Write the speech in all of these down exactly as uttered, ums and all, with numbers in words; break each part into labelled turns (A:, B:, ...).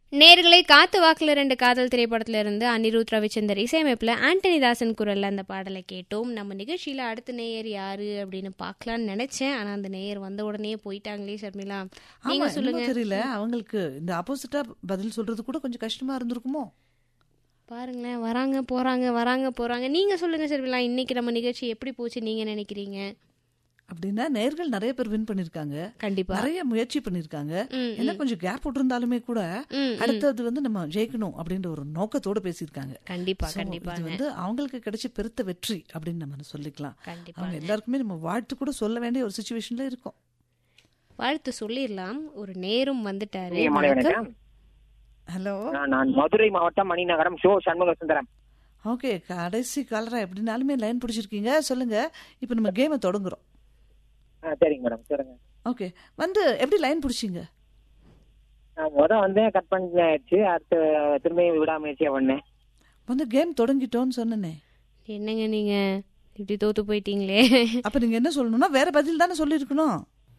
A: நேர்களை காத்து வாக்குல ரெண்டு காதல் திரைப்படத்துல இருந்து அனிருத் ரவிச்சந்தர் இசையமைப்புல ஆண்டனி தாசன் குரல்ல அந்த பாடலை கேட்டோம். நம்ம நிகழ்ச்சியில அடுத்த நேயர் யாரு அப்படின்னு பாக்கலாம்னு நினைச்சேன். ஆனா அந்த நேயர் வந்த உடனே போயிட்டாங்களே ஷர்மிளா. நீங்க சொல்லுங்க.
B: தெரியல, அவங்களுக்கு இந்த ஆப்போசிட்டா பதில் சொல்றது கூட கொஞ்சம் கஷ்டமா இருந்திருக்குமோ.
A: பாருங்களேன், வராங்க போறாங்க வராங்க போறாங்க. நீங்க சொல்லுங்க ஷர்மிளா, இன்னைக்கு நம்ம நிகழ்ச்சி எப்படி போச்சு நீங்க நினைக்கிறீங்க?
B: அப்படின்னா நேர்கள் நிறைய பேர் வின் பண்ணிருக்காங்க, கண்டிப்பா நிறைய முயற்சி பண்ணிருக்காங்க. எல்லாம் கொஞ்சம் கேப் விட்டுருந்தாலுமே கூட அடுத்தது வந்து நம்ம ஜெயிக்கணும் அப்படின்ற ஒரு நோக்கத்தோட பேசியிருக்காங்க.
A: கண்டிப்பா கண்டிப்பா
B: இது வந்து அவங்களுக்கு கிடைச்ச பெருத்த வெற்றி அப்படின்னு நம்ம சொல்லிக்கலாம். அவங்க எல்லாருக்குமே நம்ம வாழ்த்து கூட சொல்ல வேண்டிய ஒரு சிச்சுவேஷன்ல இருக்கோம்.
A: வாழ்த்து சொல்லிடலாம். ஒரு நேரும் வந்துட்டாரு.
B: ஹலோ,
C: நான் மதுரை மாவட்டம் மணிநகரம் ஷோ சண்முக சுந்தரம்.
B: ஓகே, கடைசி காலரா எப்படினாலுமே லைன் பிடிச்சிருக்கீங்க. சொல்லுங்க, இப்ப நம்ம கேமை தொடங்குறோம்.
C: சரிங்க மேடம், சொல்லுங்க.
B: ஓகே, வந்து எப்படி லைன் பிடிச்சிங்க?
C: முத வந்து கட் பண்ணியாச்சு, அடுத்து திரும்பி விடாமுயற்சியா பண்ணேன்.
B: வந்து கேம் தொடங்கிட்டோன்னு சொன்னேனே.
A: என்னங்க நீங்க இப்படி தோத்து போயிட்டீங்களே.
B: அப்ப நீங்க என்ன சொல்லணும்னா வேற பதில் தானே சொல்லிருக்கணும்.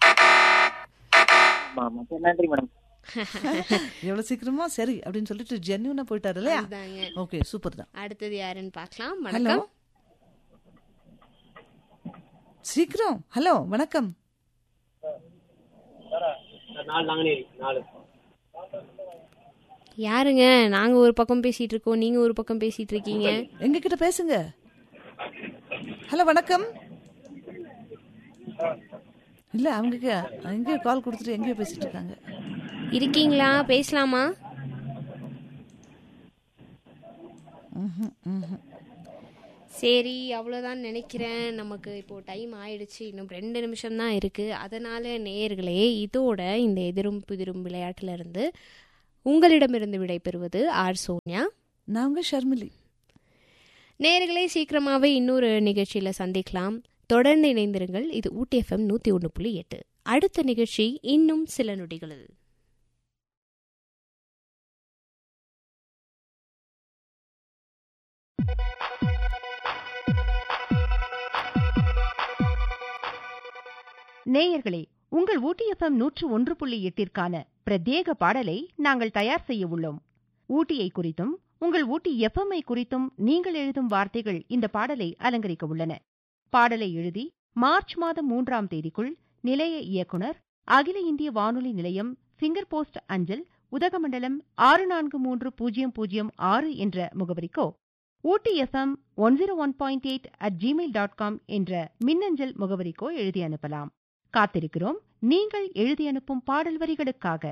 C: நன்றி மேடம்.
B: எவ்வளவு சீக்கிரமா சரி அப்படின்னு சொல்லிட்டு ஜென்யூனா போயிட்டாரு இல்லையா? ஓகே, சூப்பர் தான்.
A: அடுத்தது யாருன்னு பார்க்கலாம்.
B: ஹலோ, சீக்கிரம். ஹலோ, வணக்கம்.
A: யாருங்க? நாங்க ஒரு பக்கம் பேசிட்டு இருக்கோம், நீங்க ஒரு பக்கம் பேசிட்டு இருக்கீங்க.
B: எங்க கிட்ட பேசுங்க. ஹலோ, வணக்கம். இல்ல, அவங்க எங்கேயோ கால் கொடுத்துட்டு எங்கேயோ பேசிட்டு இருக்காங்க.
A: இருக்கீங்களா? பேசலாமா? சரி, அவ்வளோதான் நினைக்கிறேன். நமக்கு இப்போது டைம் ஆயிடுச்சு, இன்னும் ரெண்டு நிமிஷம் தான் இருக்குது. அதனால் நேயர்களே, இதோட இந்த எதிரும் புதிரும் விளையாட்டிலிருந்து உங்களிடமிருந்து விடைபெறுவது ஆர் சோனியா.
B: நாங்கள் ஷர்மிலி.
A: நேயர்களே, சீக்கிரமாகவே இன்னொரு நிகழ்ச்சியில் சந்திக்கலாம். தொடர்ந்து இணைந்திருங்கள். இது ஊட்டி எஃப்எம் நூற்றி ஒன்று புள்ளி எட்டு. அடுத்த நிகழ்ச்சி இன்னும் சில நொடிகளில்.
D: நேயர்களே, உங்கள் ஊட்டி எஃப்எம் நூற்று ஒன்று புள்ளி எட்டிற்கான பிரத்யேக பாடலை நாங்கள் தயார் செய்ய உள்ளோம். ஊட்டியை குறித்தும் உங்கள் ஊட்டி எஃப்எம்ஐ குறித்தும் நீங்கள் எழுதும் வார்த்தைகள் இந்த பாடலை அலங்கரிக்க உள்ளன. பாடலை எழுதி மார்ச் மாதம் மூன்றாம் தேதிக்குள் நிலைய இயக்குனர், அகில இந்திய வானொலி நிலையம், ஃபிங்கர் போஸ்ட் அஞ்சல், உதகமண்டலம் ஆறு நான்கு மூன்று பூஜ்ஜியம் பூஜ்ஜியம் ஆறு என்ற முகவரிக்கோ, ஊட்டி FM one zero one point eight at Gmail dot com என்ற மின்னஞ்சல் முகவரிக்கோ எழுதி அனுப்பலாம். காத்திருக்கிறோம் நீங்கள் எழுதி அனுப்பும் பாடல் வரிகளுக்காக.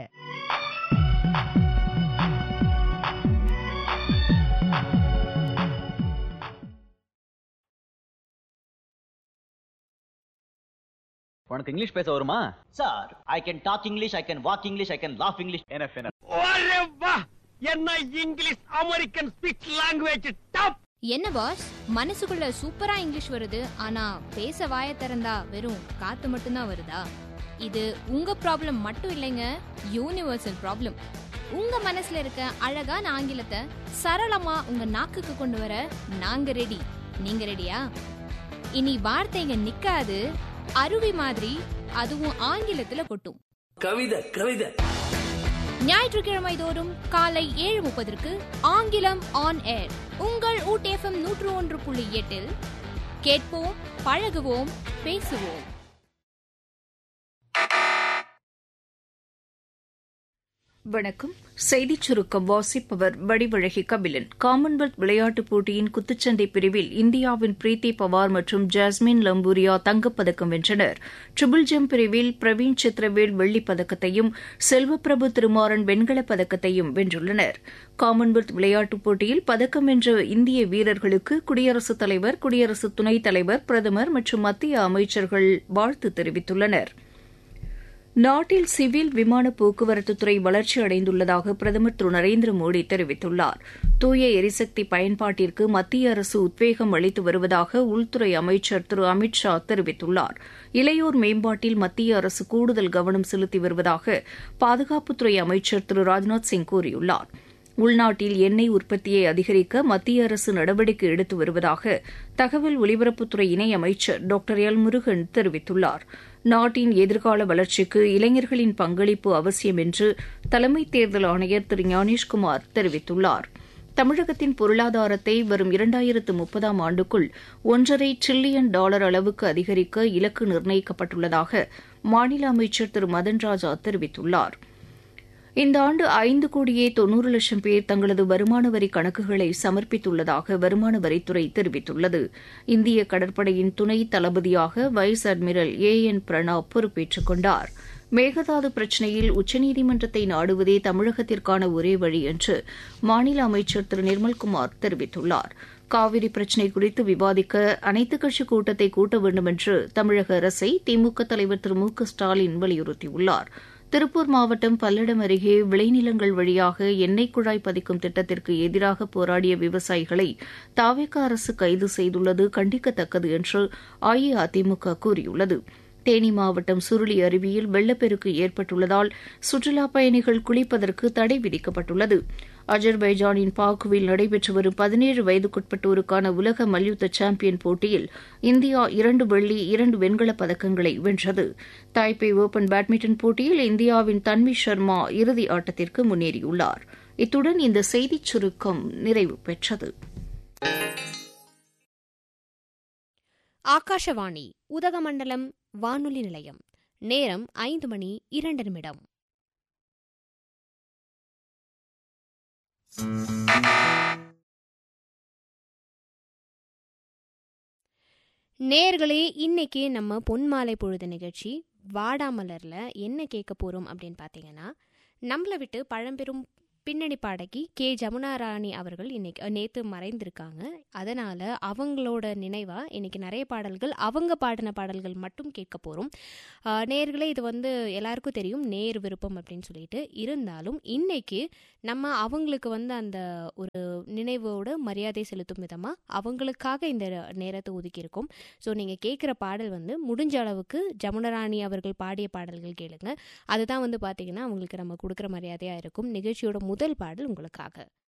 E: உனக்கு இங்கிலீஷ் பேச வருமா?
F: Sir, I can talk English, I can walk English, I can laugh English.
E: NF NF.
G: ஒரே வா, என்ன English American speech language top.
H: என்ன பாஸ், மனசுக்குள்ள சூப்பரா இங்கிலீஷ் வருது, ஆனா பேச வாய திறந்தா வெறும் காத்து மட்டும்தான் வருதா? இது உங்க ப்ராப்ளம் மட்டும் இல்லைங்க, யூனிவர்சல் ப்ராப்ளம். உங்க மனசுல இருக்க அழகான ஆங்கிலத்தை சரளமா உங்க நாக்குக்கு கொண்டு வர நாங்க ரெடி. நீங்க ரெடியா? இனி வார்த்தைங்க நிக்காது, அருவி மாதிரி, அதுவும் ஆங்கிலத்துல கொட்டும்.
G: கவிதை கவிதை.
H: ஞாயிற்றுக்கிழமை தோறும் காலை ஏழு முப்பதற்கு ஆங்கிலம் ஆன் ஏர் உங்கள் ஊட்டி எஃப்எம் நூற்று ஒன்று புள்ளி எட்டில் கேட்போம், பழகுவோம், பேசுவோம்.
I: வணக்கம். செய்திச் சுருக்கம் வாசிப்பவர் வடிவழகி கபிலன். காமன்வெல்த் விளையாட்டுப் போட்டியின் குத்துச்சண்டை பிரிவில் இந்தியாவின் பிரீத்தி பவார் மற்றும் ஜாஸ்மின் லம்பூரியா தங்கப்பதக்கம் வென்றனர். ட்ரிபிள் ஜம்ப் பிரிவில் பிரவீன் சித்ரவேல் வெள்ளிப் பதக்கத்தையும் செல்வப்பிரபு திருமாறன் வெண்கலப் பதக்கத்தையும் வென்றுள்ளனர். காமன்வெல்த் விளையாட்டுப் போட்டியில் பதக்கம் வென்ற இந்திய வீரர்களுக்கு குடியரசுத் தலைவர், குடியரசு துணைத் தலைவர், பிரதமர் மற்றும் மத்திய அமைச்சர்கள் வாழ்த்து தெரிவித்துள்ளனர். நாட்டில் சிவில் விமான போக்குவரத்துத்துறை வளர்ச்சி அடைந்துள்ளதாக பிரதமர் திரு நரேந்திர மோடி தெரிவித்துள்ளார். தூய எரிசக்தி பயன்பாட்டிற்கு மத்திய அரசு உத்வேகம் அளித்து வருவதாக உள்துறை அமைச்சர் திரு அமித் ஷா தெரிவித்துள்ளார். இளையோர் மேம்பாட்டில் மத்திய அரசு கூடுதல் கவனம் செலுத்தி வருவதாக பாதுகாப்புத்துறை அமைச்சர் திரு ராஜ்நாத் சிங் கூறியுள்ளார். உள்நாட்டில் எண்ணெய் உற்பத்தியை அதிகரிக்க மத்திய அரசு நடவடிக்கை எடுத்து வருவதாக தகவல் ஒலிபரப்புத்துறை இணையமைச்சர் டாக்டர் எல் முருகன் தெரிவித்துள்ளார். நாட்டின் எதிர்கால வளர்ச்சிக்கு இளைஞர்களின் பங்களிப்பு அவசியம் என்று தலைமை தேர்தல் ஆணையர் திரு ஞானேஷ்குமார் தெரிவித்துள்ளார். தமிழகத்தின் பொருளாதாரத்தை வரும் இரண்டாயிரத்து முப்பதாம் ஆண்டுக்குள் ஒன்றரை டிரில்லியன் டாலர் அளவுக்கு அதிகரிக்க இலக்கு நிர்ணயிக்கப்பட்டுள்ளதாக மாநில அமைச்சர் திரு மதன் ராஜா தெரிவித்துள்ளார். இந்த ஆண்டு ஐந்து கோடியே தொன்னூறு லட்சம் பேர் தங்களது வருமான வரி கணக்குகளை சமர்ப்பித்துள்ளதாக வருமான வரித்துறை தெரிவித்துள்ளது. இந்திய கடற்படையின் துணை தளபதியாக வைஸ் அட்மிரல் ஏ என் பிரணாப் பொறுப்பேற்றுக் கொண்டார். மேகதாது பிரச்சினையில் உச்சநீதிமன்றத்தை நாடுவதே தமிழகத்திற்கான ஒரே வழி என்று மாநில அமைச்சர் திரு நிர்மல்குமார் தெரிவித்துள்ளார். காவிரி பிரச்சினை குறித்து விவாதிக்க அனைத்துக் கட்சி கூட்டத்தை கூட்ட வேண்டும் என்று தமிழக அரசை திமுக தலைவர் திரு மு க ஸ்டாலின் வலியுறுத்தியுள்ளார். திருப்பூர் மாவட்டம் பல்லடம் அருகே விளைநிலங்கள் வழியாக எண்ணெய் குழாய் பதிக்கும் திட்டத்திற்கு எதிராக போராடிய விவசாயிகளை தாவேக அரசு கைது செய்துள்ளது கண்டிக்கத்தக்கது என்று அஇஅதிமுக கூறியுள்ளது. தேனி மாவட்டம் சுருளி அருவியில் வெள்ளப்பெருக்கு ஏற்பட்டுள்ளதால் சுற்றுலாப் பயணிகள் குளிப்பதற்கு தடை விதிக்கப்பட்டுள்ளது. அஜர்பைஜானின் பாக்குவில் நடைபெற்று வரும் பதினேழு வயதுக்குட்பட்டோருக்கான உலக மல்யுத்த சாம்பியன் போட்டியில் இந்தியா இரண்டு வெள்ளி இரண்டு வெண்கலப் பதக்கங்களை வென்றது. தாய்பே ஓபன் பேட்மிண்டன் போட்டியில் இந்தியாவின் தன்வி சர்மா இறுதி ஆட்டத்திற்கு முன்னேறியுள்ளார். இத்துடன் இந்த செய்திச் சுருக்கம் நிறைவு பெற்றது.
A: ஆகாஷவாணி உதகமண்டலம் வானொலி நிலையம். நேரம் ஐந்து மணி இரண்டு நிமிடம். நேர்களே, இன்னைக்கு நம்ம பொன்மாலை பொழுது நிகழ்ச்சி வாடாமலர்ல என்ன கேட்க போறோம் அப்படின்னு பார்த்தீங்கன்னா, நம்மளை விட்டு பழம்பெரும் பின்னணி பாடகி கே ஜமுனா ராணி அவர்கள் இன்னைக்கு நேற்று மறைந்திருக்காங்க. அதனால் அவங்களோட நினைவாக இன்னைக்கு நிறைய பாடல்கள் அவங்க பாடின பாடல்கள் மட்டும் கேட்க போகிறோம். நேர்களே, இது வந்து எல்லாருக்கும் தெரியும் நேர் விருப்பம் அப்படின்னு சொல்லிட்டு. இருந்தாலும் இன்னைக்கு நம்ம அவங்களுக்கு வந்து அந்த ஒரு நினைவோட மரியாதை செலுத்தும் விதமாக அவங்களுக்காக இந்த நேரத்தை ஒதுக்கியிருக்கோம். ஸோ நீங்கள் கேட்குற பாடல் வந்து முடிஞ்ச அளவுக்கு ஜமுனா ராணி அவர்கள் பாடிய பாடல்கள் கேளுங்க. அதுதான் வந்து பார்த்தீங்கன்னா அவங்களுக்கு நம்ம கொடுக்குற மரியாதையாக இருக்கும். நிகழ்ச்சியோட முதல் பாடல் உங்களுக்காக.